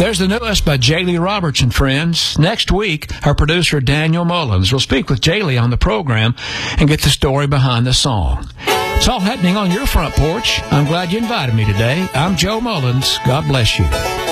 There's the newest by Jaylee Roberts and friends. Next week, our producer Daniel Mullins will speak with Jaylee on the program and get the story behind the song. It's all happening on your front porch. I'm glad you invited me today. I'm Joe Mullins. God bless you.